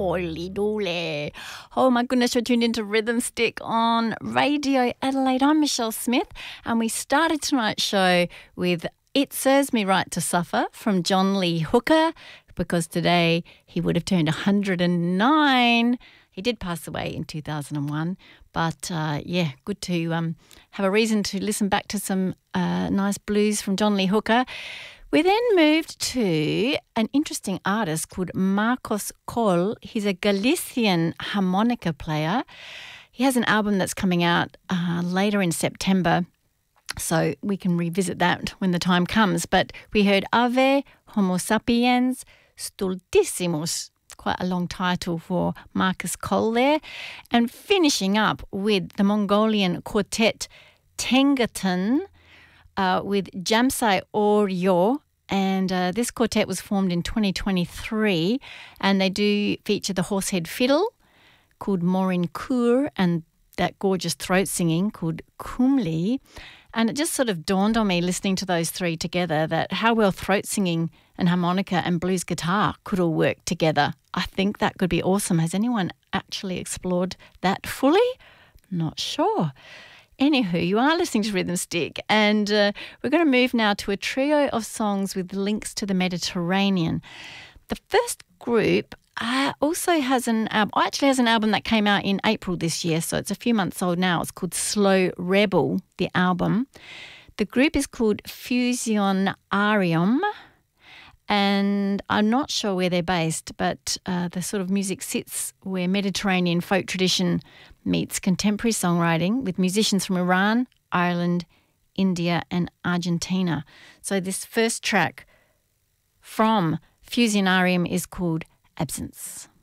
Holy dole. Oh my goodness, you're tuned into Rhythm Stick on Radio Adelaide. I'm Michelle Smith, and we started tonight's show with It Serves Me Right to Suffer from John Lee Hooker, because today he would have turned 109. He did pass away in 2001, but good to have a reason to listen back to some nice blues from John Lee Hooker. We then moved to an interesting artist called Marcos Coll. He's a Galician harmonica player. He has an album that's coming out later in September, so we can revisit that when the time comes. But we heard Ave, Homo Sapiens, Stultissimus, quite a long title for Marcos Coll there, and finishing up with the Mongolian quartet Tengaton, with Jamsai Oryo, and this quartet was formed in 2023, and they do feature the horsehead fiddle called Morin Kur and that gorgeous throat singing called Kumli. And it just sort of dawned on me listening to those three together that how well throat singing and harmonica and blues guitar could all work together. I think that could be awesome. Has anyone actually explored that fully? Not sure. Anywho, you are listening to Rhythm Stick, and we're going to move now to a trio of songs with links to the Mediterranean. The first group also has an album, actually has an album that came out in April this year, so it's a few months old now. It's called Slow Rebel, the album. The group is called Fusionarium, and I'm not sure where they're based, but the sort of music sits where Mediterranean folk tradition meets contemporary songwriting with musicians from Iran, Ireland, India and Argentina. So this first track from Fusionarium is called Absence.